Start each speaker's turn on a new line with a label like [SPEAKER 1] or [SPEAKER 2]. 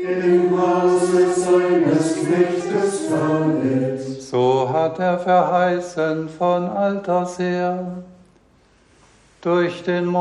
[SPEAKER 1] im Hause seines Knechtes David.
[SPEAKER 2] So hat er verheißen von alters her. Durch den